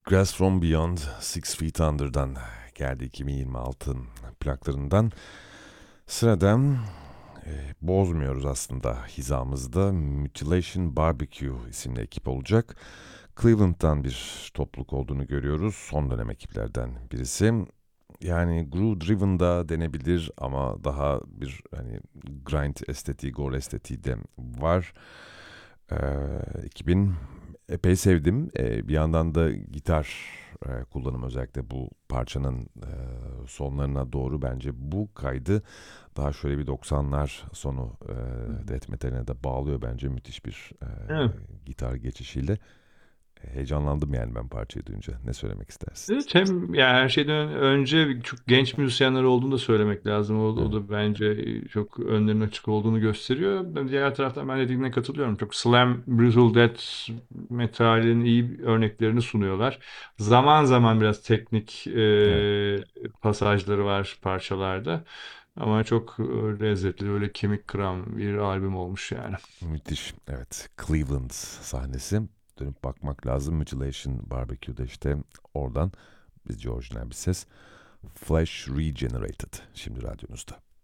Grass from Beyond, Six Feet Under'dan geldi 2026'ın plaklarından. Sıradan bozmuyoruz aslında hizamızda. Mutilation Barbecue isimli ekip olacak. Cleveland'dan bir topluluk olduğunu görüyoruz. Son dönem ekiplerden birisi. Yani groove driven da denebilir ama daha bir hani grind estetiği, gore estetiği de var. Ekibin epey sevdim. Bir yandan da gitar kullanımı özellikle bu parçanın sonlarına doğru bence bu kaydı daha şöyle bir 90'lar sonu death metaline de bağlıyor bence müthiş bir Evet. gitar geçişiyle. Heyecanlandım yani ben parçayı duyunca. Ne söylemek istersin? Evet, hem yani her şeyden önce çok genç müzisyenler olduğunu da söylemek lazım. O Evet. da bence çok önlerinin açık olduğunu gösteriyor. Diğer taraftan ben dediğine katılıyorum. Çok slam, brutal death metalin iyi örneklerini sunuyorlar. Zaman zaman biraz teknik Evet. pasajları var parçalarda. Ama çok lezzetli, öyle kemik kıran bir albüm olmuş yani. Müthiş. Evet. Cleveland sahnesi. Dönüp bakmak lazım. Mutilation Barbecue'da işte oradan bizce orijinal bir ses. Flash Regenerated. Şimdi radyonuzda.